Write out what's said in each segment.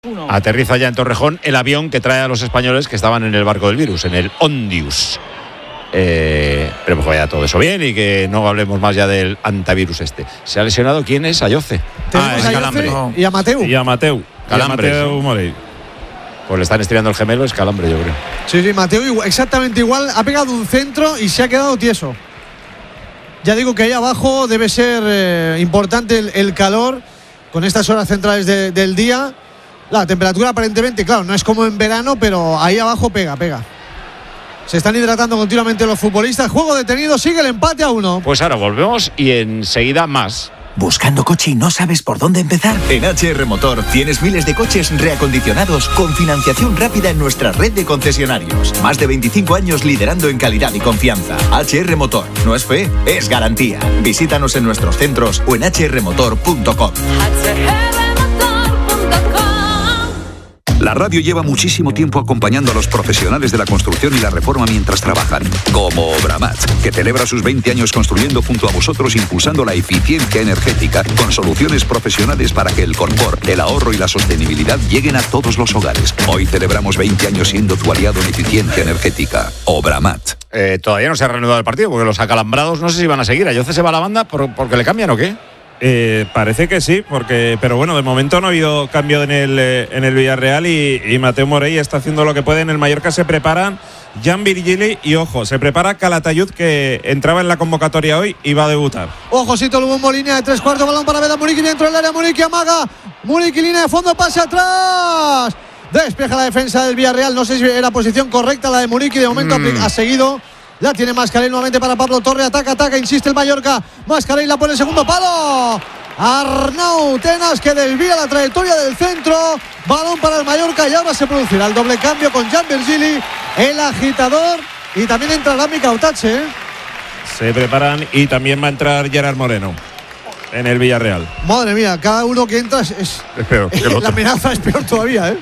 Aterriza ya en Torrejón el avión que trae a los españoles que estaban en el barco del virus, en el Ondius. Pero que vaya todo eso bien y que no hablemos más ya del antivirus este. ¿Se ha lesionado quién es? Ayoce. Es Calambre. Y a Mateu. Calambre. Mateu Morey. Pues le están estirando el gemelo, es Calambre, yo creo. Sí, Mateu exactamente igual. Ha pegado un centro y se ha quedado tieso. Ya digo que ahí abajo debe ser importante el calor con estas horas centrales del día. La temperatura aparentemente, claro, no es como en verano, pero ahí abajo pega. Se están hidratando continuamente los futbolistas. Juego detenido, sigue el empate a 1. Pues ahora volvemos y enseguida más. ¿Buscando coche y no sabes por dónde empezar? En HR Motor tienes miles de coches reacondicionados con financiación rápida en nuestra red de concesionarios. Más de 25 años liderando en calidad y confianza. HR Motor. No es fe, es garantía. Visítanos en nuestros centros o en hrmotor.com. La radio lleva muchísimo tiempo acompañando a los profesionales de la construcción y la reforma mientras trabajan, como Obramat, que celebra sus 20 años construyendo junto a vosotros, impulsando la eficiencia energética con soluciones profesionales para que el confort, el ahorro y la sostenibilidad lleguen a todos los hogares. Hoy celebramos 20 años siendo tu aliado en eficiencia energética. Obramat. Todavía no se ha reanudado el partido porque los acalambrados no sé si van a seguir. ¿Ayoce se va a la banda porque le cambian o qué? Parece que sí, pero bueno, de momento no ha habido cambio en el Villarreal y Mateu Morey está haciendo lo que puede. En el Mallorca se preparan Jan Virgili y, ojo, se prepara Calatayud, que entraba en la convocatoria hoy y va a debutar. Ojosito, Lugo, línea de 3/4, balón para Veda Muriqui dentro del área, Muriqui amaga, Muriqui línea de fondo, pase atrás. Despeja la defensa del Villarreal, no sé si era posición correcta la de Muriqui, de momento ha seguido. La tiene Mascarell nuevamente para Pablo Torre. Ataca, insiste el Mallorca. Mascarell la pone en segundo palo. Arnau Tenas que desvía la trayectoria del centro. Balón para el Mallorca y ahora se producirá el doble cambio con Jan Virgili, el agitador. Y también entrará Mika Utache. Se preparan y también va a entrar Gerard Moreno en el Villarreal. Madre mía, cada uno que entra es peor que el otro. La amenaza es peor todavía,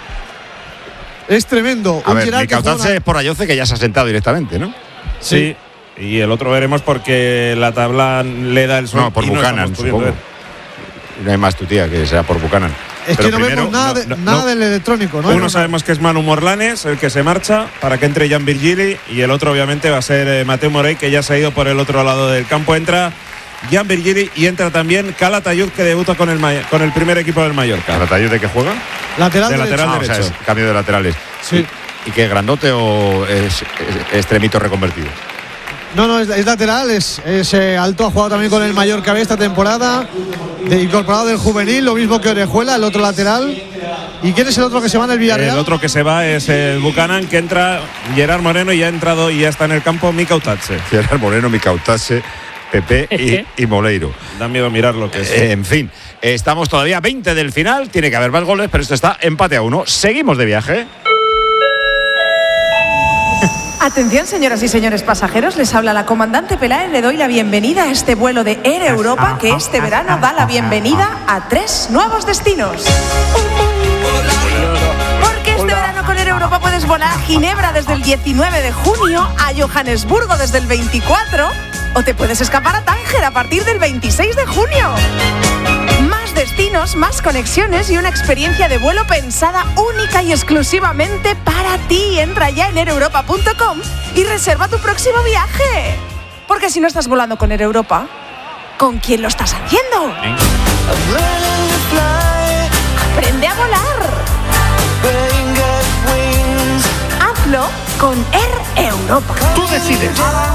Es tremendo. A ver, Mika Utache es por Ayoce, que ya se ha sentado directamente, ¿no? Sí, y el otro veremos porque la tabla le da el suelo. No, por Buchanan, supongo. No hay más tu tía que sea por Buchanan. Es pero que no vemos nada del electrónico, ¿no? Uno sabemos que es Manu Morlanes, el que se marcha, para que entre Jan Virgili, y el otro obviamente va a ser Mateu Morey, que ya se ha ido por el otro lado del campo. Entra Jan Virgili y entra también Calatayud, que debuta con el primer equipo del Mallorca. ¿Calatayud de qué juega? Lateral derecho. O sea, es cambio de laterales. Sí. ¿Y qué, grandote o es extremito reconvertido? No, es lateral, es alto, ha jugado también con el Mallorca esta temporada, incorporado del juvenil, lo mismo que Orejuela, el otro lateral. ¿Y quién es el otro que se va en el Villarreal? El otro que se va es el Buchanan, que entra Gerard Moreno y ya ha entrado y ya está en el campo Mika Utache. Gerard Moreno, Mika Utache, Pepe y Moleiro. Da miedo mirar lo que es. En fin, estamos todavía 20 del final, tiene que haber más goles, pero esto está empate a 1. Seguimos de viaje. Atención, señoras y señores pasajeros, les habla la comandante Peláez. Le doy la bienvenida a este vuelo de Air Europa que este verano da la bienvenida a 3 nuevos destinos. Porque este verano con Air Europa puedes volar a Ginebra desde el 19 de junio, a Johannesburgo desde el 24 o te puedes escapar a Tánger a partir del 26 de junio. Destinos, más conexiones y una experiencia de vuelo pensada única y exclusivamente para ti. Entra ya en aereuropa.com y reserva tu próximo viaje. Porque si no estás volando con Air Europa, ¿con quién lo estás haciendo? Aprende a volar. Hazlo con Air Europa. Tú decides.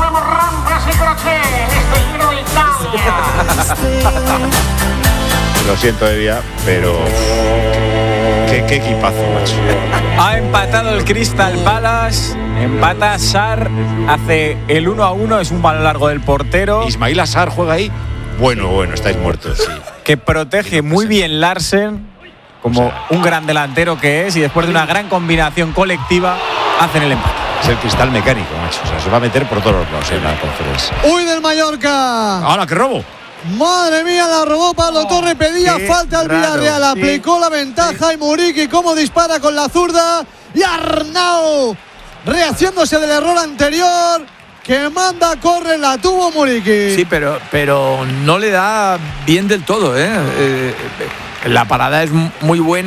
Lo siento, Evia, pero qué equipazo, macho. Ha empatado el Crystal Palace, empata Sarr, hace el 1-1, es un balón largo del portero. Ismail Sarr juega ahí. Bueno, estáis muertos, sí. Que protege muy bien Larsen, como un gran delantero que es, y después de una gran combinación colectiva, hacen el empate. Es el cristal mecánico, macho. O sea, se va a meter por todos los lados en la conferencia. ¡Uy, del Mallorca! ¡Hala, qué robo! Madre mía, la robó Pablo Torre, pedía falta al Villarreal, aplicó la ventaja y Muriqui como dispara con la zurda y Arnau rehaciéndose del error anterior, que manda, corre, la tuvo Muriqui. Sí, pero no le da bien del todo, La parada es muy buena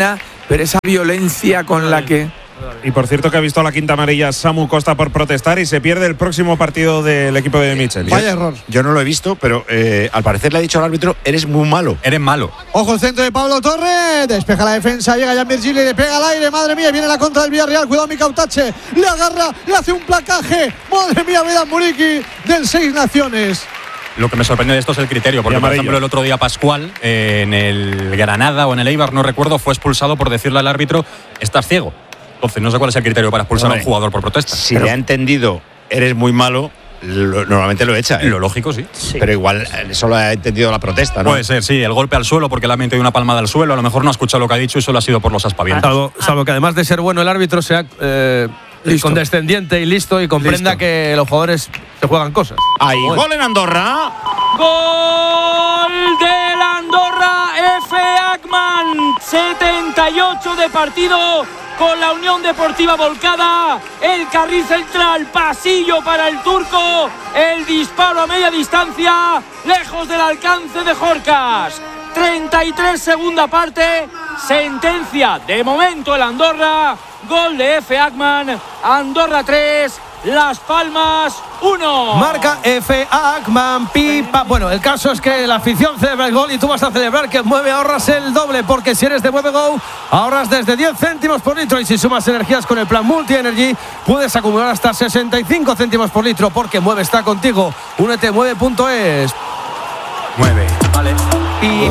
Pero esa violencia con la que... Y por cierto que ha visto la quinta amarilla Samu Costa por protestar y se pierde el próximo partido del equipo de Michel. Vaya error. Yo no lo he visto, pero al parecer le ha dicho al árbitro, eres muy malo. Eres malo. Ojo el centro de Pablo Torre, despeja la defensa, llega Jan Virgili, le pega al aire, madre mía, viene la contra del Villarreal, cuidado Mika Utache, le agarra, le hace un placaje, madre mía, Vedat Muriqui del Seis Naciones. Lo que me sorprende de esto es el criterio, porque por ejemplo el otro día Pascual, en el Granada o en el Eibar, no recuerdo, fue expulsado por decirle al árbitro, estás ciego. Entonces no sé cuál es el criterio para expulsar a un jugador por protesta. Si le ha entendido, eres muy malo, normalmente lo echa. Lo lógico, sí. Pero igual solo ha entendido la protesta, ¿no? Puede ser, sí, el golpe al suelo porque le ha metido una palmada al suelo, a lo mejor no ha escuchado lo que ha dicho y solo ha sido por los aspavientos. Salvo que además de ser bueno el árbitro sea condescendiente y listo y comprenda que los jugadores se juegan cosas. Ahí, gol en Andorra. Gol del Andorra F. Akman, 78 de partido con la Unión Deportiva volcada, el carril central, pasillo para el turco, el disparo a media distancia, lejos del alcance de Jorcas. 33 segunda parte, sentencia de momento el Andorra, gol de F. Akman, Andorra 3, Las Palmas 1. Marca F. Akman, pipa. Bueno, el caso es que la afición celebra el gol y tú vas a celebrar que en Mueve ahorras el doble, porque si eres de Mueve Go, ahorras desde 10 céntimos por litro y si sumas energías con el plan Multi Energy, puedes acumular hasta 65 céntimos por litro, porque Mueve está contigo. Únete, mueve.es. Mueve. Vale. Y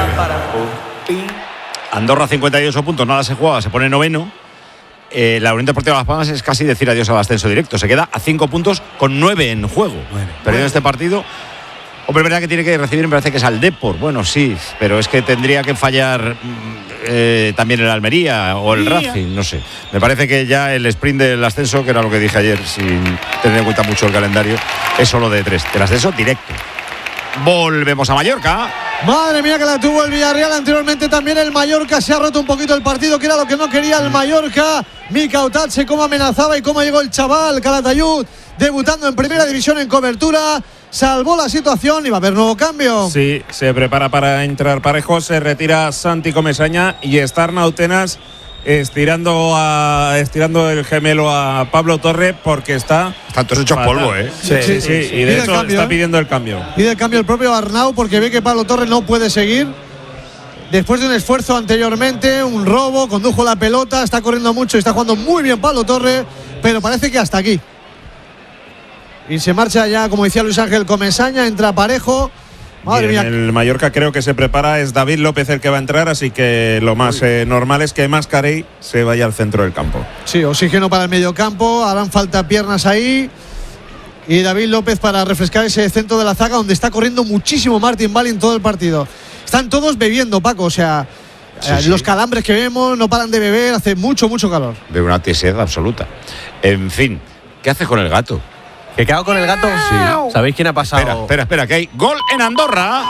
Andorra 58 puntos, nada se juega, se pone noveno. La Unión Deportiva Las Palmas es casi decir adiós al ascenso directo. Se queda a 5 puntos con 9 en juego. Perdiendo este partido. Hombre, es verdad que tiene que recibir, me parece que es al Depor. Bueno, sí, pero es que tendría que fallar también el Almería o el Racing, no sé. Me parece que ya el sprint del ascenso, que era lo que dije ayer, sin tener en cuenta mucho el calendario, es solo de 3. El ascenso directo. Volvemos a Mallorca. Madre mía que la tuvo el Villarreal, anteriormente también el Mallorca, se ha roto un poquito el partido, que era lo que no quería el Mallorca. Mika Utache, cómo amenazaba y cómo llegó el chaval Calatayud, debutando en primera división en cobertura, salvó la situación y va a haber nuevo cambio. Sí, se prepara para entrar Parejo, se retira Santi Comesaña y está Arnau Tenas estirando el gemelo a Pablo Torre porque están todos hechos polvo, ¿eh? Sí. Y de hecho está pidiendo el cambio. Pide el cambio el propio Arnau porque ve que Pablo Torre no puede seguir. Después de un esfuerzo anteriormente, un robo, condujo la pelota, está corriendo mucho y está jugando muy bien Pablo Torre, pero parece que hasta aquí. Y se marcha ya, como decía Luis Ángel Comesaña, entra Parejo. Madre mía. El Mallorca creo que se prepara, es David López el que va a entrar, así que lo más normal es que Mascarell se vaya al centro del campo. Sí, oxígeno para el mediocampo, harán falta piernas ahí. Y David López para refrescar ese centro de la zaga donde está corriendo muchísimo Martin Bali en todo el partido. Están todos bebiendo, Paco, o sea, los calambres que vemos no paran de beber, hace mucho calor. De una tiesed absoluta. En fin, ¿qué haces con el gato? ¿Que qué hago con el gato? Sí. ¿Sabéis quién ha pasado? Espera, que hay gol en Andorra.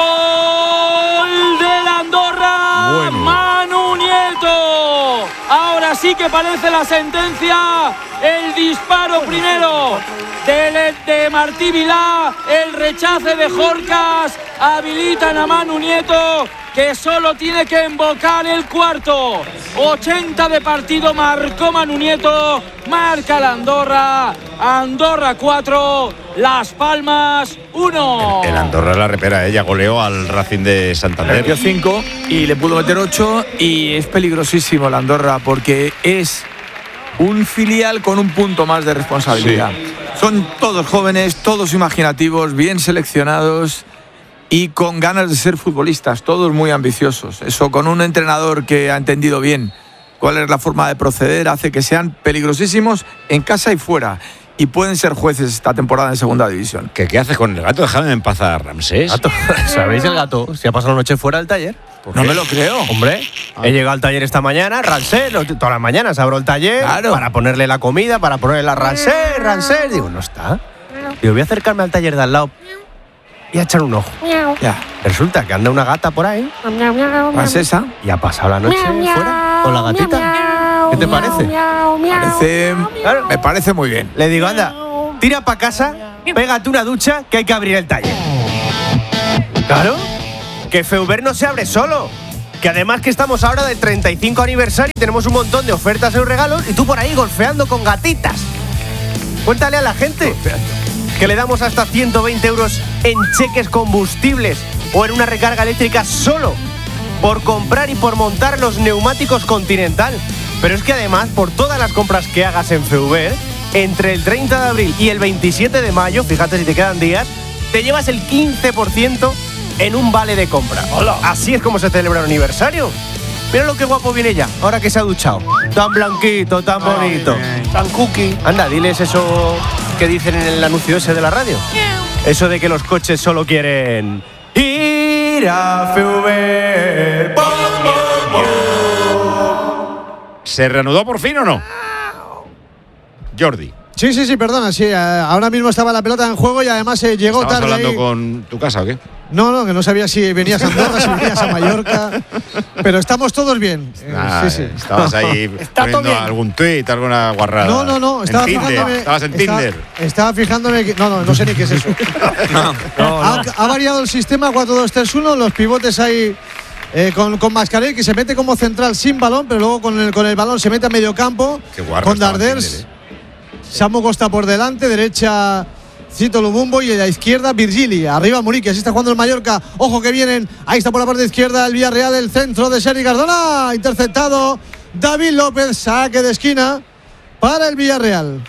Gol del Andorra. Bueno. Manu Nieto. Ahora sí que parece la sentencia. El disparo primero de Martí Vilá. El rechace de Jorcas. Habilitan a Manu Nieto, que solo tiene que embocar el cuarto. 80 de partido marcó Manu Nieto. Marca la Andorra. Andorra 4, Las Palmas 1. El Andorra la repera, ella goleó al Racing de Santander. Metió 5 y le pudo meter 8 y es peligrosísimo la Andorra porque es un filial con un punto más de responsabilidad. Sí. Son todos jóvenes, todos imaginativos, bien seleccionados y con ganas de ser futbolistas, todos muy ambiciosos. Eso con un entrenador que ha entendido bien cuál es la forma de proceder, hace que sean peligrosísimos en casa y fuera. Y pueden ser jueces esta temporada en segunda división. ¿Qué haces con el gato? Déjame en paz a Ramsés. ¿Gato? ¿Sabéis el gato? Se ha pasado la noche fuera del taller. No me lo creo. Hombre, he llegado al taller esta mañana, Ramsés, todas las mañanas abro el taller para ponerle la comida, para ponerle la Ramsés. Digo, no está. Digo, voy a acercarme al taller de al lado y a echar un ojo. Ya. Resulta que anda una gata por ahí. Francesa. Y ha pasado la noche fuera con la gatita. ¿Qué te parece? Me parece muy bien. Le digo, anda, tira para casa, pégate una ducha, que hay que abrir el taller. Claro, que Feuber no se abre solo. Que además que estamos ahora del 35 aniversario y tenemos un montón de ofertas y regalos y tú por ahí golfeando con gatitas. Cuéntale a la gente que le damos hasta 120 euros en cheques combustibles o en una recarga eléctrica solo por comprar y por montar los neumáticos Continental. Pero es que además, por todas las compras que hagas en FV, entre el 30 de abril y el 27 de mayo, fíjate si te quedan días, te llevas el 15% en un vale de compra. ¡Hola! Así es como se celebra el aniversario. Mira lo que guapo viene ya, ahora que se ha duchado. Tan blanquito, tan bonito, tan cookie. Anda, diles eso que dicen en el anuncio ese de la radio. Eso de que los coches solo quieren ir a FV. ¿Se reanudó por fin o no? Jordi. Sí, perdona, sí. Ahora mismo estaba la pelota en juego y además llegó ¿Estabas tarde. hablando ahí. con tu casa o qué? No, que no sabía si venías a Andorra, si venías a Mallorca. Pero estamos todos bien. Sí. Estabas ahí poniendo algún tuit, alguna guarrada. No. Estaba fijándome. Estabas en Tinder. Estaba fijándome que. No sé ni qué es eso. Ha variado el sistema 4-2-3-1, los pivotes ahí. Con Mascarell, que se mete como central sin balón, pero luego con el balón se mete a medio campo. Con Darders. Samu Costa por delante, derecha Cito Lubumbo y a la izquierda Virgili. Arriba Muriqui, así está jugando el Mallorca. Ojo que vienen, ahí está por la parte izquierda el Villarreal, el centro de Sergi Cardona. Interceptado David López, saque de esquina para el Villarreal.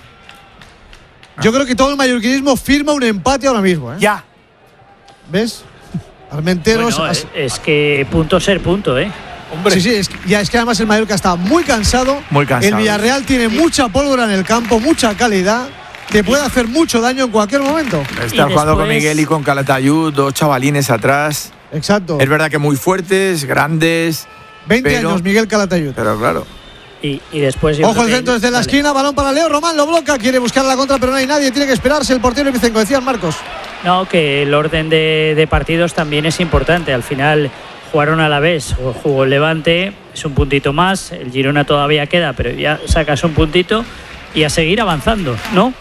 Yo creo que todo el mallorquinismo firma un empate ahora mismo. Ya. ¿Ves? Armenteros. Bueno, es que punto ser punto, ¿eh? Hombre. Sí, es que además el Mallorca está muy cansado. El Villarreal tiene mucha pólvora en el campo, mucha calidad. Te puede hacer mucho daño en cualquier momento. Está jugando con Miguel y con Calatayud, dos chavalines atrás. Exacto. Es verdad que muy fuertes, grandes. 20 años, Miguel Calatayud. Pero claro. Y después. Ojo el centro desde la esquina, balón para Leo. Román lo bloca, quiere buscar la contra, pero no hay nadie. Tiene que esperarse el portero Vicenco, decían Marcos. No, que el orden de partidos también es importante. Al final jugaron a la vez, jugó el Levante, es un puntito más. El Girona todavía queda, pero ya sacas un puntito y a seguir avanzando, ¿no?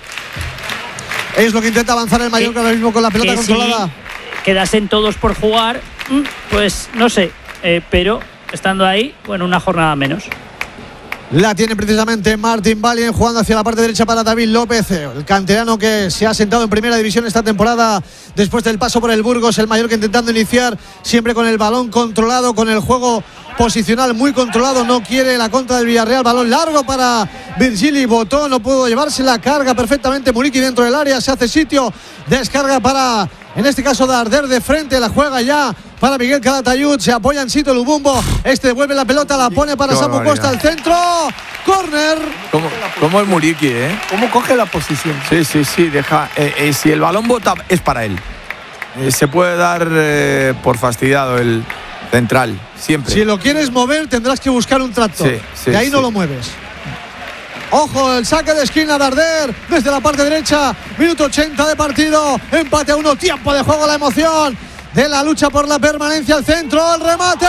Es lo que intenta avanzar el Mallorca ahora mismo con la pelota controlada. Si quedasen todos por jugar, pues no sé, pero estando ahí, bueno, una jornada menos. La tiene precisamente Martín Valien jugando hacia la parte derecha para David López, el canterano que se ha sentado en primera división esta temporada después del paso por el Burgos. El Mallorca intentando iniciar siempre con el balón controlado, con el juego posicional muy controlado. No quiere la contra del Villarreal. Balón largo para Virgili. Botó, no pudo llevarse la carga perfectamente. Muriqui dentro del área, se hace sitio. Descarga para, en este caso, Darder de frente. La juega ya para Miguel Calatayud. Se apoya en Cito Lubumbo. Este devuelve la pelota, la pone para Samu Costa al centro. Córner. ¿Cómo es Muriqui, eh? ¿Cómo coge la posición? Sí. Deja. Si el balón bota, es para él. Se puede dar por fastidiado el central, siempre. Si lo quieres mover, tendrás que buscar un tractor. Y ahí no lo mueves. Ojo, el saque de esquina de Darder desde la parte derecha. Minuto 80 de partido. Empate a 1, tiempo de juego, la emoción de la lucha por la permanencia al centro. El remate,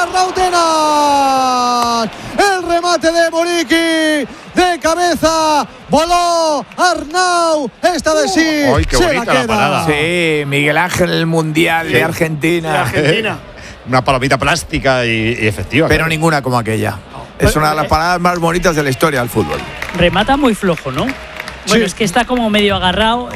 Rautenas. El remate de Muriqui. De cabeza, voló Arnau. Esta vez sí. ¡Ay, qué bonita la parada! Sí, Miguel Ángel, el Mundial de Argentina. Una palomita plástica y efectiva. Pero ninguna como aquella. Es una de las paradas más bonitas de la historia del fútbol. Remata muy flojo, ¿no? Bueno, es que está como medio agarrado.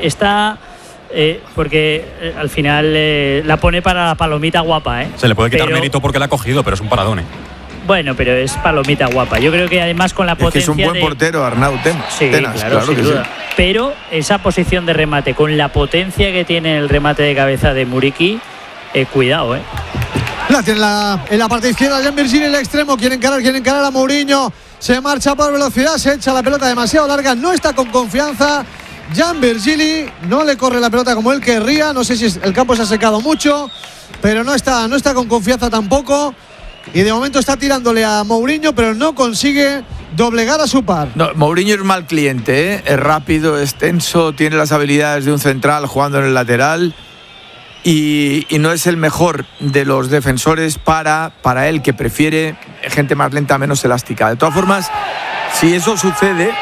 Porque al final la pone para la palomita guapa, ¿eh? Se le puede quitar mérito porque la ha cogido, pero es un paradón, ¿eh? Bueno, pero es palomita guapa. Yo creo que además con la potencia. Es que es un buen portero, Arnau Tenas. Sí, claro, sin duda. Pero esa posición de remate, con la potencia que tiene el remate de cabeza de Muriqui, cuidado, ¿eh? La tiene en la parte izquierda, Jan Virgili, el extremo. Quiere encarar a Mourinho. Se marcha por velocidad, se echa la pelota demasiado larga. No está con confianza. Jan Virgili no le corre la pelota como él querría. No sé si el campo se ha secado mucho, pero no está con confianza tampoco. Y de momento está tirándole a Mourinho, pero no consigue doblegar a su par. No, Mourinho es mal cliente, ¿eh? Es rápido, es tenso, tiene las habilidades de un central jugando en el lateral y no es el mejor de los defensores para él, que prefiere gente más lenta, menos elástica. De todas formas, si eso sucede,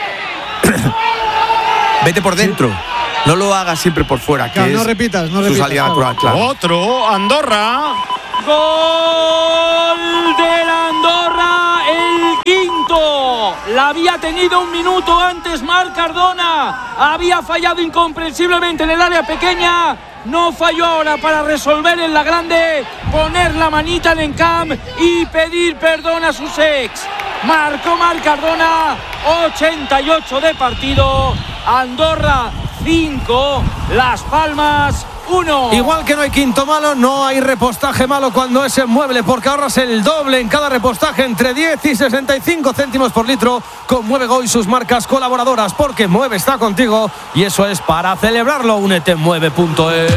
vete por dentro. Sí. No lo hagas siempre por fuera, claro, que no repitas, su salida natural. Claro. Otro, Andorra. ¡Gol Gol del Andorra, el quinto. La había tenido un minuto antes Marc Cardona. Había fallado incomprensiblemente en el área pequeña. No falló ahora para resolver en la grande, poner la manita en Encamp y pedir perdón a sus ex. Marcó Marc Cardona, 88 de partido. Andorra 5, Las Palmas 1. Igual que no hay quinto malo, no hay repostaje malo cuando es en Mueble, porque ahorras el doble en cada repostaje, entre 10 y 65 céntimos por litro con Muevego y sus marcas colaboradoras, porque Mueve está contigo y eso es para celebrarlo. Únete en mueve.es.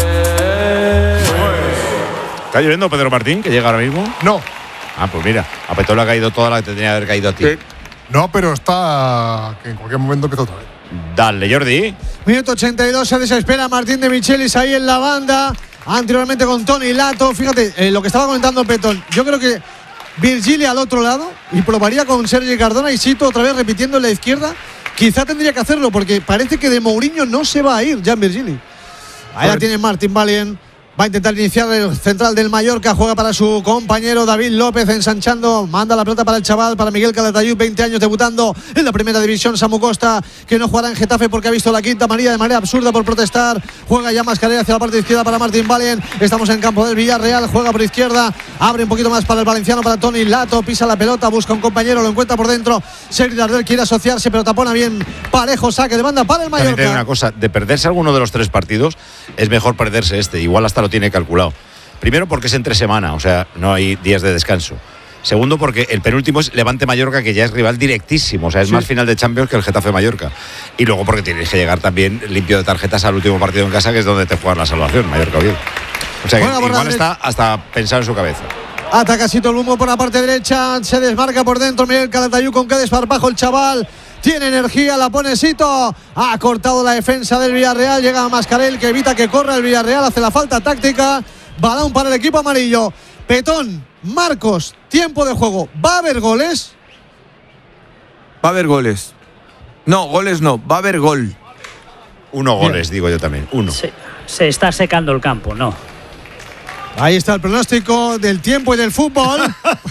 ¿Está lloviendo Pedro Martín, que llega ahora mismo? No. Ah, pues mira, a Petón le ha caído toda la que tendría que haber caído a ti. No, pero está que en cualquier momento empieza otra vez. Dale, Jordi. Minuto 82, se desespera Martín de Michelis ahí en la banda. Anteriormente con Toni Lato. Fíjate, lo que estaba comentando Petón. Yo creo que Virgili al otro lado y probaría con Sergi Cardona y Sito otra vez repitiendo en la izquierda. Quizá tendría que hacerlo porque parece que de Mourinho no se va a ir Jan Virgili. Ahí la tiene Martín Valien. Va a intentar iniciar el central del Mallorca. Juega para su compañero David López, ensanchando. Manda la pelota para el chaval, para Miguel Calatayud, 20 años, debutando en la primera división. Samu Costa, que no jugará en Getafe porque ha visto la quinta amarilla de manera absurda por protestar. Juega ya Mascarell hacia la parte izquierda para Martín Valien. Estamos en campo del Villarreal. Juega por izquierda. Abre un poquito más para el valenciano, para Toni Lato. Pisa la pelota, busca un compañero, lo encuentra por dentro. Sergi Darder quiere asociarse, pero tapona bien. Parejo, saque de banda para el Mallorca. También te digo una cosa, de perderse alguno de los 3 partidos, es mejor perderse este. Igual hasta lo tiene calculado. Primero porque es entre semana, o sea, no hay días de descanso. Segundo porque el penúltimo es Levante Mallorca, que ya es rival directísimo, o sea, es más final de Champions que el Getafe Mallorca. Y luego porque tienes que llegar también limpio de tarjetas al último partido en casa, que es donde te juegas la salvación, Mallorca bien. O sea, que igual está hasta pensado en su cabeza. Ataca Sito el humo por la parte derecha, se desmarca por dentro Miguel Calatayud, con qué desparpajo el chaval. Tiene energía, la pone Sito. Ha cortado la defensa del Villarreal. Llega a Mascarell, que evita que corra el Villarreal. Hace la falta táctica. Balón para el equipo amarillo. Petón, Marcos, tiempo de juego. ¿Va a haber goles? Va a haber goles. No, goles no. Va a haber gol. 1 goles, digo yo también. 1. Se está secando el campo, ¿no? Ahí está el pronóstico del tiempo y del fútbol.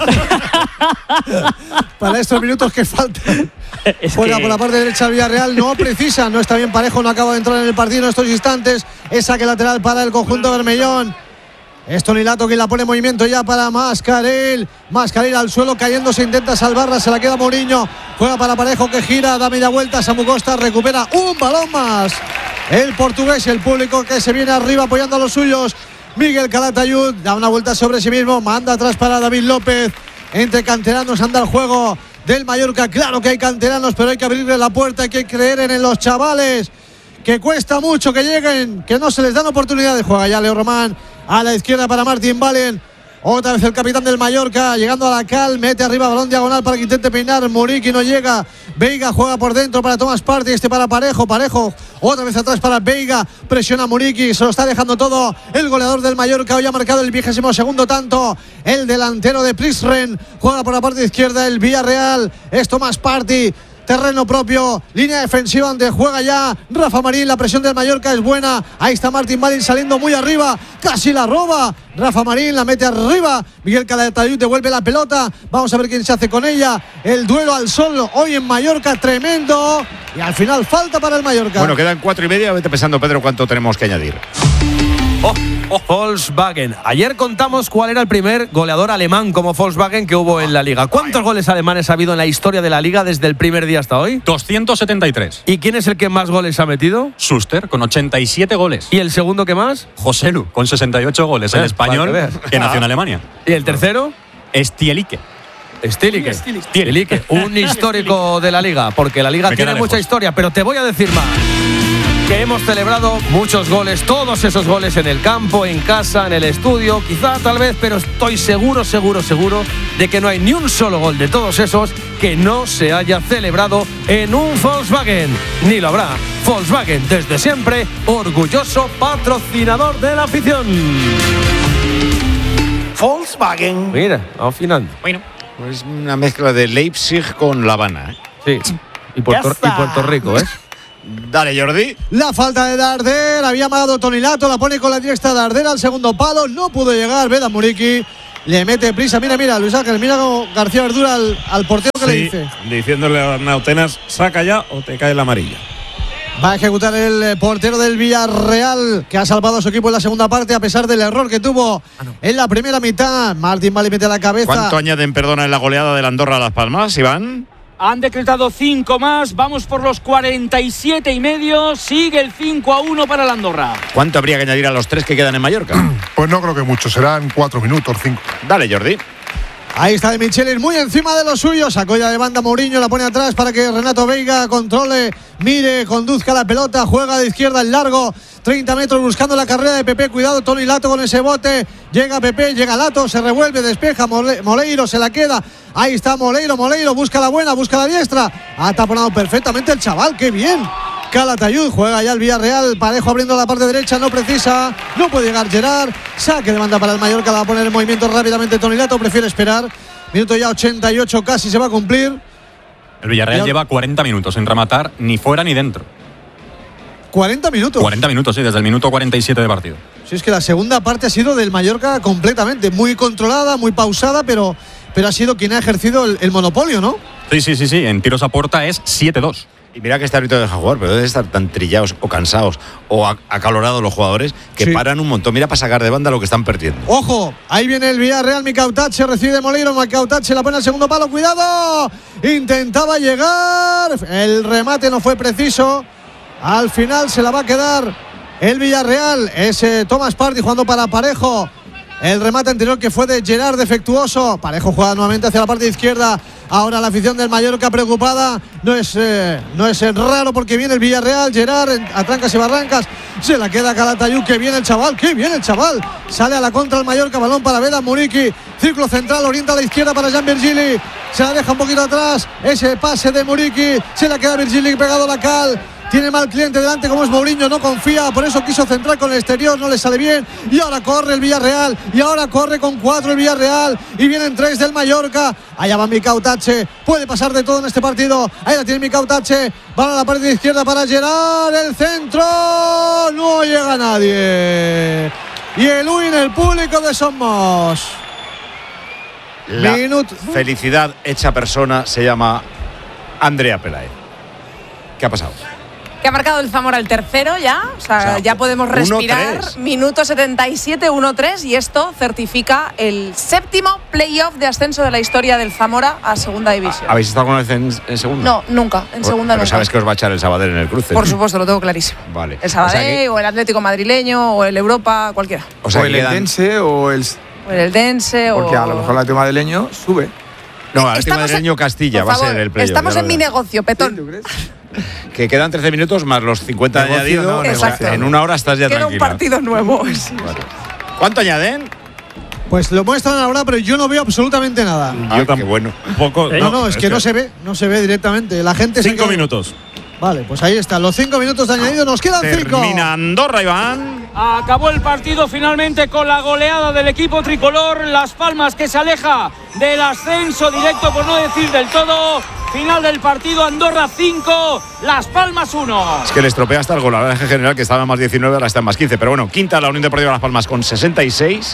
Para estos minutos que faltan. Fuera por la parte derecha del Villarreal. No precisa, no está bien parejo, no acaba de entrar en el partido en estos instantes. Es saque lateral para el conjunto bermellón. Es Toni Lato quien la pone en movimiento ya para Mascarell. Mascarell al suelo cayéndose, intenta salvarla, se la queda Mourinho. Juega para Parejo, que gira, da media vuelta. Samu Costa recupera un balón más. El portugués, el público que se viene arriba apoyando a los suyos. Miguel Calatayud da una vuelta sobre sí mismo, manda atrás para David López. Entre canteranos anda el juego del Mallorca. Claro que hay canteranos, pero hay que abrirle la puerta, hay que creer en los chavales, que cuesta mucho que lleguen, que no se les dan oportunidades. Juega ya Leo Román a la izquierda para Martín Valien. Otra vez el capitán del Mallorca, llegando a la cal, mete arriba, balón diagonal para que intente peinar. Muriqui no llega. Veiga juega por dentro para Thomas Partey, para Parejo. Parejo otra vez atrás para Veiga. Presiona a Muriqui, se lo está dejando todo el goleador del Mallorca. Hoy ha marcado el 22º tanto. El delantero de Plisren juega por la parte izquierda el Villarreal. Es Thomas Partey. Terreno propio, línea defensiva donde juega ya Rafa Marín. La presión del Mallorca es buena. Ahí está Martín Valien saliendo muy arriba. Casi la roba. Rafa Marín la mete arriba. Miguel Calatayud devuelve la pelota. Vamos a ver quién se hace con ella. El duelo al sol hoy en Mallorca, tremendo. Y al final falta para el Mallorca. Bueno, quedan 4:30. Vete pensando, Pedro, cuánto tenemos que añadir. Volkswagen. Ayer contamos cuál era el primer goleador alemán como Volkswagen que hubo en la Liga. ¿Cuántos goles alemanes ha habido en la historia de la Liga desde el primer día hasta hoy? 273. ¿Y quién es el que más goles ha metido? Schuster, con 87 goles. ¿Y el segundo que más? José Lu, con 68 goles. El español que nació en Alemania. ¿Y el tercero? Stielike. Stielike, un histórico de la Liga, porque la Liga tiene mucha historia, pero te voy a decir más. Que hemos celebrado muchos goles, todos esos goles en el campo, en casa, en el estudio, quizá, tal vez, pero estoy seguro de que no hay ni un solo gol de todos esos que no se haya celebrado en un Volkswagen. Ni lo habrá. Volkswagen, desde siempre, orgulloso patrocinador de la afición. Volkswagen. Mira, afinando. Bueno, es una mezcla de Leipzig con La Habana. Sí, y Puerto Rico, ¿eh? Dale, Jordi. La falta de Darder, había amagado Toni Lato, la pone con la diestra Darder al segundo palo, no pudo llegar Vedat Muriqui. le mete prisa. Mira, Luis Ángel, mira como García Verdura al portero que le dice. Diciéndole a Nautenas, saca ya o te cae la amarilla. Va a ejecutar el portero del Villarreal, que ha salvado a su equipo en la segunda parte a pesar del error que tuvo en la primera mitad. Martín Vali mete la cabeza. ¿Cuánto añaden, perdona, en la goleada del Andorra a Las Palmas, Iván? Han decretado 5 más, vamos por los 47,5. Sigue el 5-1 para el Andorra. ¿Cuánto habría que añadir a los 3 que quedan en Mallorca? Pues no creo que mucho, serán 4 minutos, 5. Dale, Jordi. Ahí está de Michelis, muy encima de los suyos. Sacó ya de banda Mourinho, la pone atrás para que Renato Veiga controle, mire, conduzca la pelota, juega de izquierda en largo, 30 metros buscando la carrera de Pepe. Cuidado, Toni Lato con ese bote. Llega Pepe, llega Lato, se revuelve, despeja. Moleiro se la queda. Ahí está Moleiro, busca la buena, busca la diestra. Ha taponado perfectamente el chaval, qué bien. Calatayud juega ya el Villarreal. Parejo abriendo la parte derecha, no precisa, no puede llegar Gerard. Saque de banda para el Mallorca, la va a poner en movimiento rápidamente Toni Lato, prefiere esperar. Minuto ya 88, casi se va a cumplir. El Villarreal lleva 40 minutos sin rematar ni fuera ni dentro. 40 minutos. 40 minutos, sí, desde el minuto 47 de partido. Sí, es que la segunda parte ha sido del Mallorca completamente, muy controlada, muy pausada, pero ha sido quien ha ejercido el monopolio, ¿no? Sí. En tiros a puerta es 7-2. Y mira que este árbitro deja jugar, pero deben estar tan trillados o cansados o acalorados los jugadores que paran un montón. Mira para sacar de banda lo que están perdiendo. Ojo, ahí viene el Villarreal, Micautache recibe de Moleiro, Micautache la pone al segundo palo, cuidado, intentaba llegar, el remate no fue preciso, al final se la va a quedar el Villarreal, ese Thomas Partey jugando para Parejo. El remate anterior que fue de Gerard defectuoso. Parejo juega nuevamente hacia la parte izquierda. Ahora la afición del Mallorca preocupada. No es raro porque viene el Villarreal. Gerard a trancas y barrancas. Se la queda Calatayud. Que viene el chaval. Sale a la contra el Mallorca. Balón para Vedan Muriqui. Círculo central. Orienta a la izquierda para Jan Virgili. Se la deja un poquito atrás. Ese pase de Muriqui. Se la queda Virgili pegado a la cal. Tiene mal cliente delante como es Mourinho, no confía, por eso quiso centrar con el exterior, no le sale bien. Y ahora corre el Villarreal, y ahora corre con 4 el Villarreal, y vienen 3 del Mallorca. Allá va Micautache, puede pasar de todo en este partido. Ahí la tiene Micautache, van a la parte izquierda para Gerard, el centro, no llega nadie. Y el win, el público de Somos. La felicidad hecha persona se llama Andrea Pelaez. ¿Qué ha pasado? Que ha marcado el Zamora el tercero ya, o sea ya podemos respirar. 1-3. Minuto 77, 1-3, y esto certifica el 7º playoff de ascenso de la historia del Zamora a segunda división. ¿Habéis estado alguna vez en segunda? No, nunca, en segunda pero nunca. sabes que os va a echar el Sabadell en el cruce. Por supuesto, lo tengo clarísimo. Vale. El Sabadell, o el Atlético madrileño, o el Europa, cualquiera. O el Eldense o el... O el Eldense, porque a lo mejor el Atlético madrileño sube. No, el Atlético madrileño Castilla va a ser el playoff. Estamos en mi negocio, Petón. Que quedan 13 minutos más los 50 añadidos. Exacto. En una hora estás ya Queda tranquila. un partido nuevo. Vale. ¿Cuánto añaden? Pues lo muestran ahora, pero yo no veo absolutamente nada. Yo tampoco. Bueno. Un poco. No, es que no se ve directamente. La gente 5 minutos. Vale, pues ahí están los 5 minutos de añadido. Nos quedan 5. Termina Andorra, Iván. Acabó el partido finalmente con la goleada del equipo tricolor. Las Palmas, que se aleja del ascenso directo, por no decir del todo. Final del partido, Andorra 5, Las Palmas 1. Es que le estropea hasta el golaje general, que estaba en más 19, ahora está en más 15. Pero bueno, quinta la Unión Deportiva Las Palmas con 66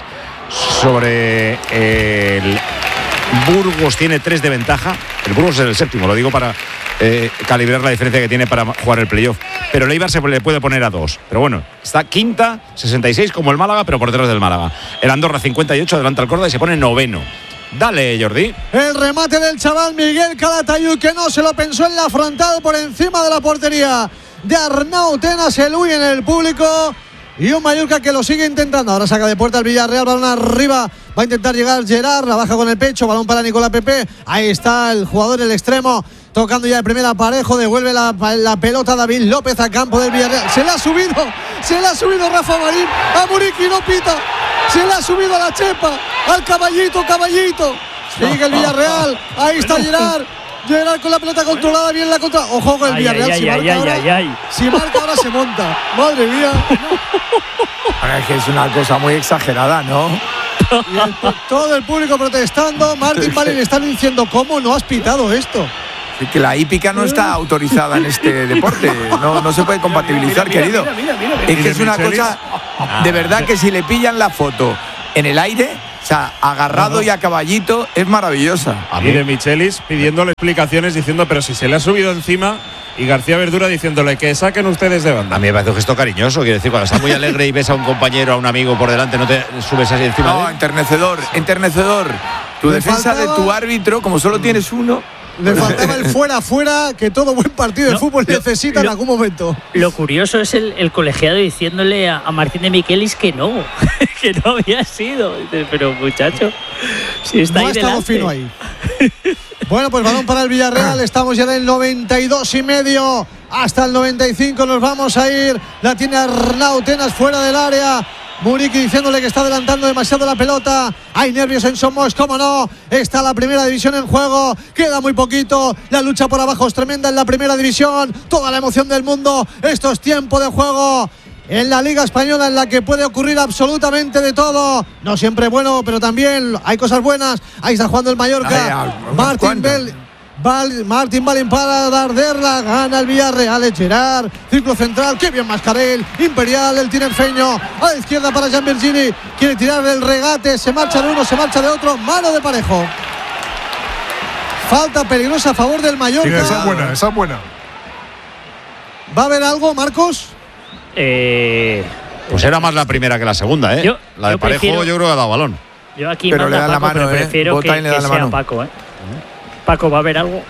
sobre el Burgos, tiene 3 de ventaja. El Burgos es el 7º, lo digo para calibrar la diferencia que tiene para jugar el playoff. Pero el Eibar se le puede poner a 2. Pero bueno, está quinta, 66 como el Málaga, pero por detrás del Málaga. El Andorra 58, adelanta al Córdoba y se pone 9º. Dale, Jordi. El remate del chaval Miguel Calatayud, que no se lo pensó en la frontal, por encima de la portería de Arnau Tenas, el Uy en el público. Y un Mallorca que lo sigue intentando. Ahora saca de puerta el Villarreal, balón arriba. Va a intentar llegar Gerard, la baja con el pecho, balón para Nicolás Pepe. Ahí está el jugador, el extremo, tocando ya el primer aparejo. Devuelve la pelota David López a campo del Villarreal. Se le ha subido Rafa Marín a Muriqui, no pita. Se le ha subido a la chepa, al caballito. Sigue el Villarreal, ahí está Gerard con la pelota controlada, bien la contra. Ojo con el Villarreal, si marca ahora se monta. Madre mía. Es que es una cosa muy exagerada, ¿no? Y todo el público protestando. Martín Vali le están diciendo, ¿cómo no has pitado esto? Es que la hípica no está autorizada en este deporte. No se puede compatibilizar, querido. Es que es una cosa, de verdad, que si le pillan la foto en el aire, O sea, agarrado y a caballito, es maravillosa. Y de Michelis pidiéndole explicaciones, diciendo, pero si se le ha subido encima, y García Verdura diciéndole que saquen ustedes de banda. A mí me parece un gesto cariñoso, quiero decir, cuando estás muy alegre y ves a un compañero, a un amigo por delante, no te subes así encima. No, enternecedor. Tu defensa de tu árbitro, como solo tienes uno. Le faltaba el fuera, que todo buen partido de fútbol necesita en algún momento. Lo curioso es el colegiado diciéndole a Martín de Michelis que no, que no había sido. Pero muchacho, si está no ahí ha estado delante. fino ahí. Bueno, pues balón para el Villarreal. Estamos ya en el 92,5. Hasta el 95 nos vamos a ir. La tiene Arnau Tenas fuera del área. Muriqui diciéndole que está adelantando demasiado la pelota. Hay nervios en Somos, cómo no. Está la primera división en juego. Queda muy poquito. La lucha por abajo es tremenda en la primera división. Toda la emoción del mundo. Esto es tiempo de juego en la Liga Española, en la que puede ocurrir absolutamente de todo. No siempre bueno, pero también hay cosas buenas. Ahí está jugando el Mallorca. Martín Balín para Darderla, gana el Villarreal, Gerard, círculo central, qué bien Mascarell, Imperial, el tinerfeño, a la izquierda para Gian Virgini, quiere tirar del regate, se marcha de uno, se marcha de otro, mano de Parejo. Falta peligrosa a favor del Mallorca. Sí, esa es buena. ¿Va a haber algo, Marcos? Pues era más la primera que la segunda, ¿eh? La de Parejo yo creo que ha dado balón. Yo aquí pero manda le da Paco, la mano, pero prefiero que sea Paco, ¿eh? Paco, ¿va a haber algo?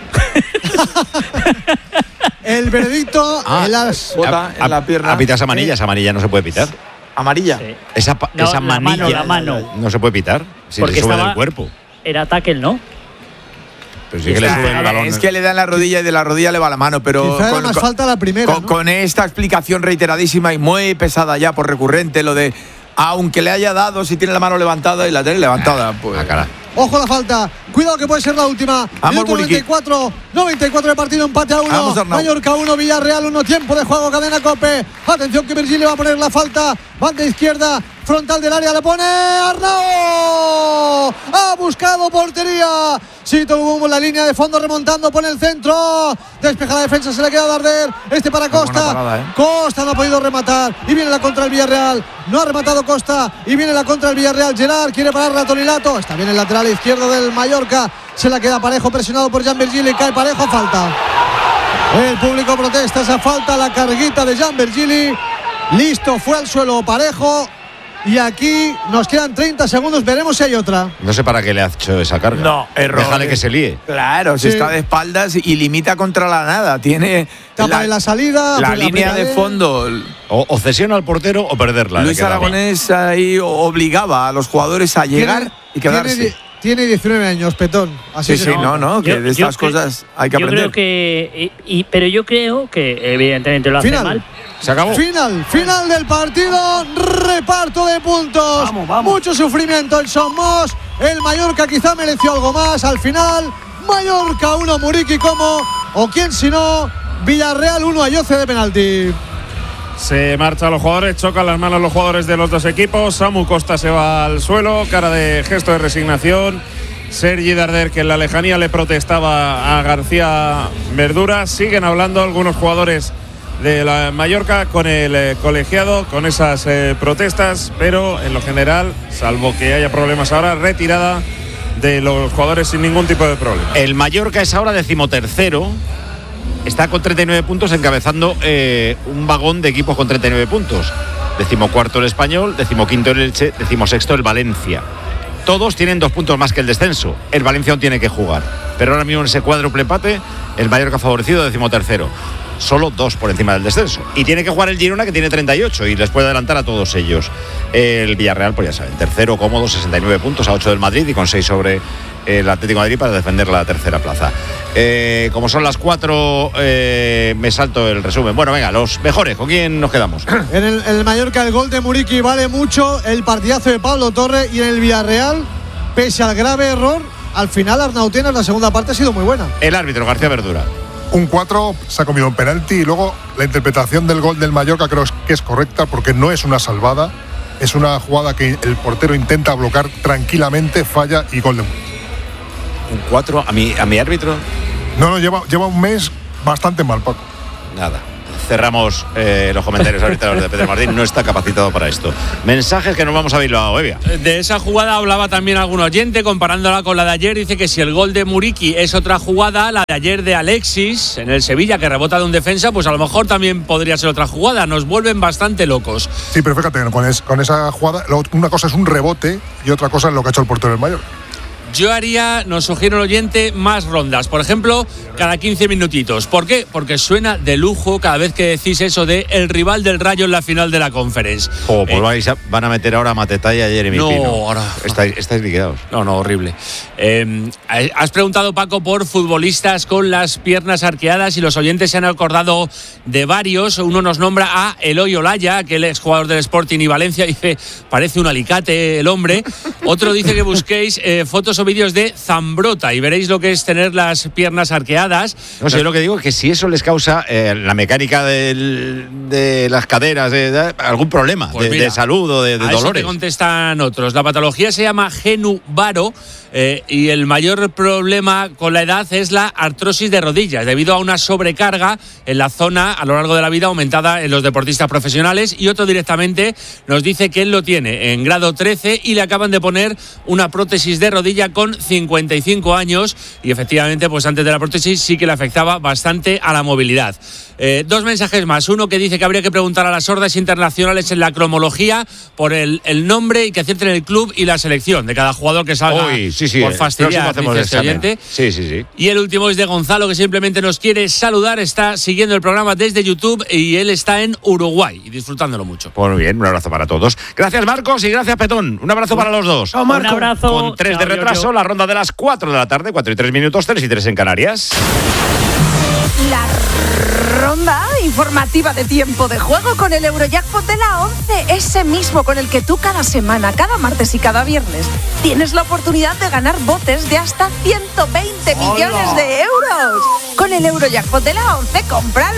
El veredicto en la pierna. A pitar esa amarilla no se puede pitar. ¿Amarilla? Sí. Esa manilla la mano. no se puede pitar si porque le sube del cuerpo. Era tackle, ¿no? Pero sí que le sube el balón. Es que le da en la rodilla y de la rodilla le va la mano, pero quizá era más falta la primera, ¿no? Con esta explicación reiteradísima y muy pesada ya por recurrente, lo de aunque le haya dado, si tiene la mano levantada y la tiene levantada, pues. Cara. Ojo la falta, cuidado que puede ser la última. Vamos, 94 de partido, empate a 1. Mallorca 1, Villarreal 1, tiempo de juego, cadena Cope. Atención que Virgilio va a poner la falta, banda izquierda, frontal del área, le pone Arnau. Ha buscado portería. Sí, tuvo la línea de fondo remontando, pone el centro. Despeja la defensa, se le queda Darder. Para Costa. Parada, Costa no ha podido rematar. Y viene la contra del Villarreal. No ha rematado Costa. Y viene la contra del Villarreal. Gerard quiere parar a Tonilato. Está bien el lateral izquierdo del Mallorca. Se la queda Parejo, presionado por Gian Virgili. Cae Parejo, falta. El público protesta esa falta. La carguita de Gian Virgili. Listo, fue al suelo Parejo. Y aquí nos quedan 30 segundos, veremos si hay otra. No sé para qué le ha hecho esa carga. No, error. Déjale que se líe. Claro, si está de espaldas y limita contra la nada. Tiene tapa de la salida, la línea de fondo. O cesiona al portero o perderla. Luis Aragonés ahí obligaba a los jugadores a llegar y quedarse. Tiene 19 años, Petón. Así sí, no, que de estas cosas hay que aprender. Yo creo pero yo creo que evidentemente lo hace mal. Se acabó. Final del partido, reparto de puntos. Vamos. Mucho sufrimiento en Somos. El Mallorca quizá mereció algo más. Al final, Mallorca 1, Muriqui como, o quién si no, Villarreal 1, Ayoce de penalti. Se marchan los jugadores, chocan las manos los jugadores de los dos equipos. Samu Costa se va al suelo, cara de gesto de resignación. Sergi Darder, que en la lejanía le protestaba a García Verdura. Siguen hablando algunos jugadores de la Mallorca con el colegiado, con esas protestas, pero en lo general, salvo que haya problemas ahora, retirada de los jugadores sin ningún tipo de problema. El Mallorca es ahora 13º. Está con 39 puntos, encabezando un vagón de equipos con 39 puntos. 14º el Español, 15º el Elche, 16º el Valencia. Todos tienen 2 puntos más que el descenso. El Valencia aún tiene que jugar. Pero ahora mismo en ese cuádruple empate, el Mallorca favorecido, 13º. Solo 2 por encima del descenso. Y tiene que jugar el Girona, que tiene 38, y les puede adelantar a todos ellos. El Villarreal, pues ya saben, tercero cómodo, 69 puntos, a 8 del Madrid y con 6 sobre el Atlético de Madrid para defender la tercera plaza. Como son las 4, me salto el resumen. Bueno, venga, los mejores, ¿con quién nos quedamos? En el Mallorca el gol de Muriqui vale mucho, el partidazo de Pablo Torre, y en el Villarreal, pese al grave error, al final Arnau Tenas, la segunda parte ha sido muy buena. El árbitro, García Verdura. Un 4, se ha comido un penalti, y luego la interpretación del gol del Mallorca creo que es correcta, porque no es una salvada, es una jugada que el portero intenta bloquear tranquilamente, falla y gol de Muriqui. Un 4 a mi árbitro. No, lleva un mes bastante mal, Paco. Nada, cerramos los comentarios ahorita de Pedro Martín. No está capacitado para esto. Mensajes que nos vamos a Bilbao, Evia. De esa jugada hablaba también algún oyente, comparándola con la de ayer. Dice que si el gol de Muriqui es otra jugada, la de ayer de Alexis en el Sevilla, que rebota de un defensa, pues a lo mejor también podría ser otra jugada. Nos vuelven bastante locos. Sí, pero fíjate, con esa jugada, una cosa es un rebote y otra cosa es lo que ha hecho el portero del Mallorca. Yo haría, nos sugiere el oyente, más rondas. Por ejemplo, cada 15 minutitos. ¿Por qué? Porque suena de lujo cada vez que decís eso de el rival del Rayo en la final de la Conference. Pues van a meter ahora a Mateta y a Jeremy Pino. Ahora Estáis liquidados. No, horrible. Has preguntado, Paco, por futbolistas con las piernas arqueadas y los oyentes se han acordado de varios. Uno nos nombra a Eloy Olaya, que él es jugador del Sporting y Valencia. Dice, parece un alicate el hombre. Otro dice que busquéis fotos o vídeos de Zambrota y veréis lo que es tener las piernas arqueadas. No sé, yo lo que digo es que si eso les causa la mecánica de las caderas, algún problema pues mira, de salud o de dolores. Eso te contestan otros. La patología se llama Genu Varo y el mayor problema con la edad es la artrosis de rodillas, debido a una sobrecarga en la zona a lo largo de la vida aumentada en los deportistas profesionales. Y otro directamente nos dice que él lo tiene en grado 13 y le acaban de poner una prótesis de rodilla con 55 años y efectivamente pues antes de la prótesis sí que le afectaba bastante a la movilidad. Dos mensajes más. Uno que dice que habría que preguntar a las hordas internacionales en la cromología por el nombre y que acierten el club y la selección de cada jugador que salga por fastidiar, dice este oyente. Sí. Y el último es de Gonzalo, que simplemente nos quiere saludar. Está siguiendo el programa desde YouTube y él está en Uruguay y disfrutándolo mucho. Pues muy bien, un abrazo para todos. Gracias, Marcos, y gracias, Petón. Un abrazo para los dos. Un abrazo. Con 3 de retraso, la ronda de las 4 de la tarde, 4 y 3 minutos, 3 y 3 en Canarias. La ronda informativa de tiempo de juego con el Eurojackpot de la 11, ese mismo con el que tú cada semana, cada martes y cada viernes tienes la oportunidad de ganar botes de hasta 120 millones de euros. Con el Eurojackpot de la 11, ¡cómpralo!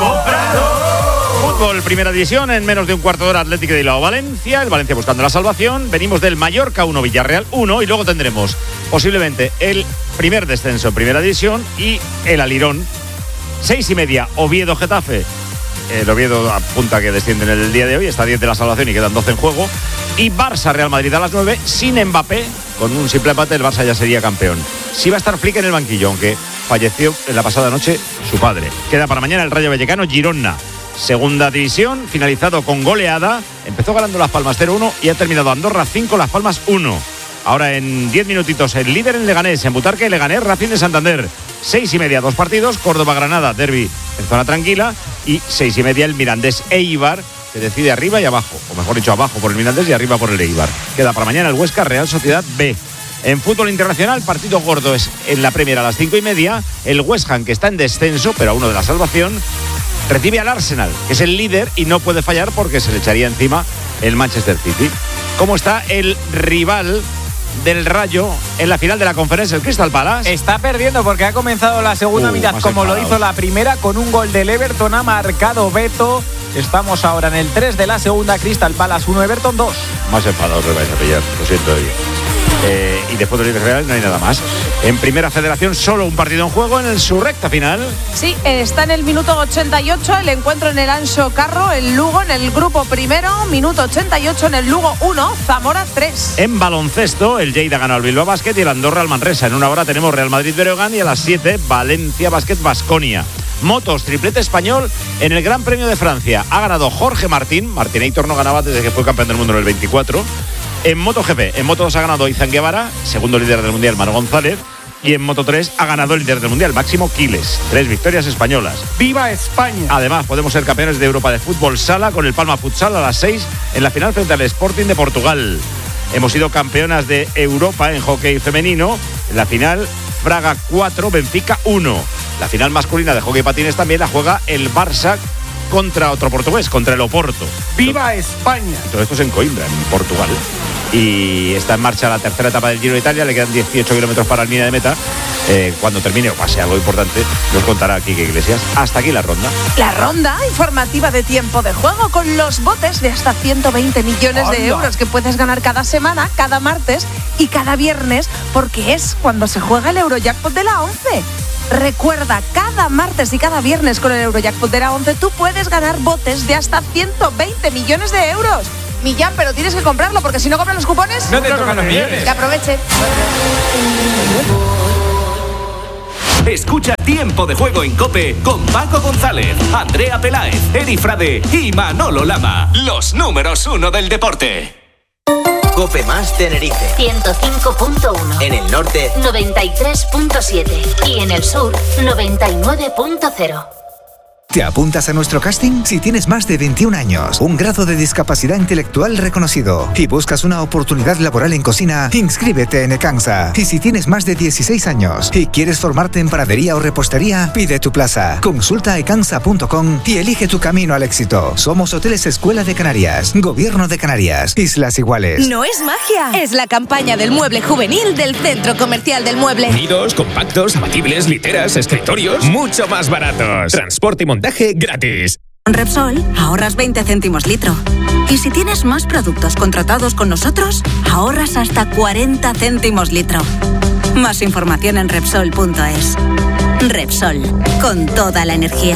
Fútbol, primera división, en menos de un cuarto de hora, Atlético de Bilbao, Valencia, el Valencia buscando la salvación. Venimos del Mallorca 1, Villarreal 1 y luego tendremos posiblemente el primer descenso en primera división y el Alirón. 6:30, Oviedo Getafe. El Oviedo apunta que desciende en el día de hoy, está a 10 de la salvación y quedan 12 en juego. Y Barça Real Madrid a las 9, sin Mbappé, con un simple empate el Barça ya sería campeón. Sí va a estar Flick en el banquillo, aunque falleció en la pasada noche su padre. Queda para mañana el Rayo Vallecano Girona. Segunda división, finalizado con goleada. Empezó ganando Las Palmas 0-1 y ha terminado Andorra 5, Las Palmas 1. Ahora en 10 minutitos el líder en Leganés, en Butarque, Leganés, Racing de Santander. 6:30, 2 partidos, Córdoba-Granada, derbi en zona tranquila. Y 6:30 el Mirandés Eibar, que decide arriba y abajo, o mejor dicho abajo por el Mirandés y arriba por el Eibar. Queda para mañana el Huesca Real Sociedad B. En fútbol internacional, partido gordo es en la Premier a las 5:30. El West Ham, que está en descenso, pero a uno de la salvación, recibe al Arsenal, que es el líder y no puede fallar porque se le echaría encima el Manchester City. ¿Cómo está el rival del Rayo en la final de la Conferencia, el Crystal Palace? Está perdiendo porque ha comenzado la segunda mitad como lo hizo la primera, con un gol del Everton. Ha marcado Beto. Estamos ahora en el 3 de la segunda. Crystal Palace 1, Everton 2. Más enfadados os vais a pillar, lo siento. Y después del Real no hay nada más. En Primera Federación solo un partido en juego en su recta final. Sí, está en el minuto 88 el encuentro en el Anxo Carro, el Lugo en el grupo primero, minuto 88 en el Lugo 1, Zamora 3. En baloncesto, el Lleida ganó al Bilbao Basket y el Andorra al Manresa. En una hora tenemos Real Madrid-Breogán y a las 7 Valencia Basket-Baskonia. Motos, triplete español en el Gran Premio de Francia. Ha ganado Jorge Martín. Martinator no ganaba desde que fue campeón del mundo en el 24. En MotoGP, en Moto2 ha ganado Izan Guevara, segundo líder del Mundial Manu González. Y en Moto3 ha ganado el líder del Mundial, Máximo Quiles. 3 victorias españolas. ¡Viva España! Además, podemos ser campeones de Europa de fútbol sala con el Palma Futsal a las 6 en la final frente al Sporting de Portugal. Hemos sido campeonas de Europa en hockey femenino. En la final, Braga 4, Benfica 1. La final masculina de hockey patines también la juega el Barça contra otro portugués, contra el Oporto. ¡Viva España! Y todo esto es en Coimbra, en Portugal. Y está en marcha la tercera etapa del Giro de Italia. Le quedan 18 kilómetros para la línea de meta. Cuando termine o pase algo importante, nos contará Quique Iglesias. Hasta aquí la ronda. La ronda informativa de tiempo de juego con los botes de hasta 120 millones de euros que puedes ganar cada semana, cada martes y cada viernes, porque es cuando se juega el Eurojackpot de la 11. Recuerda, cada martes y cada viernes con el Eurojackpot de la 11 tú puedes ganar botes de hasta 120 millones de euros. Millán, pero tienes que comprarlo porque si no compras los cupones... No te tocan los millones. Que aproveche. Escucha Tiempo de Juego en COPE con Paco González, Andrea Peláez, Eri Frade y Manolo Lama. Los números 1 del deporte. COPE más Tenerife 105.1. En el norte 93.7. Y en el sur 99.0. ¿Te apuntas a nuestro casting? Si tienes más de 21 años, un grado de discapacidad intelectual reconocido y buscas una oportunidad laboral en cocina, inscríbete en Ecansa. Y si tienes más de 16 años y quieres formarte en panadería o repostería, pide tu plaza. Consulta ecansa.com y elige tu camino al éxito. Somos Hoteles Escuela de Canarias, Gobierno de Canarias, Islas Iguales. No es magia, es la campaña del mueble juvenil del Centro Comercial del Mueble. Nidos, compactos, abatibles, literas, escritorios, mucho más baratos. Transporte y montaje gratis. Con Repsol ahorras 20 céntimos litro. Y si tienes más productos contratados con nosotros, ahorras hasta 40 céntimos litro. Más información en Repsol.es. Repsol, con toda la energía.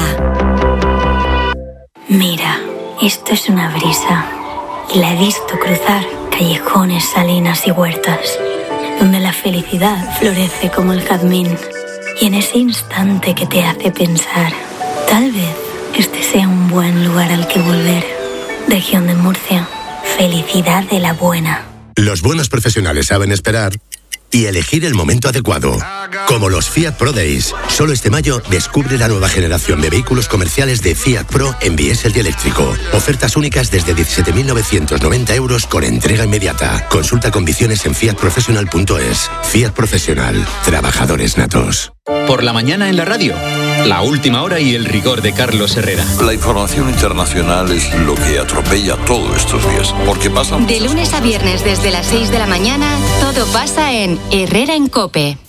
Mira, esto es una brisa. Y la he visto cruzar callejones, salinas y huertas, donde la felicidad florece como el jazmín. Y en ese instante que te hace pensar, tal vez este sea un buen lugar al que volver. Región de Murcia. Felicidad de la buena. Los buenos profesionales saben esperar y elegir el momento adecuado. Como los Fiat Pro Days. Solo este mayo descubre la nueva generación de vehículos comerciales de Fiat Pro en diésel y eléctrico. Ofertas únicas desde 17.990 euros con entrega inmediata. Consulta condiciones en fiatprofessional.es. Fiat Profesional. Trabajadores natos. Por la mañana en la radio. La última hora y el rigor de Carlos Herrera. La información internacional es lo que atropella todos estos días. Porque pasan de lunes a viernes desde las 6 de la mañana, todo pasa en Herrera en COPE.